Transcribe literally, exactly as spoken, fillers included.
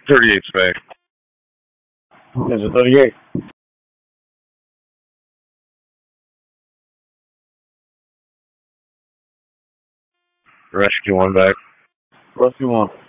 thirty-eight spec. There's a thirty-eight. Rescue one back. Rescue one.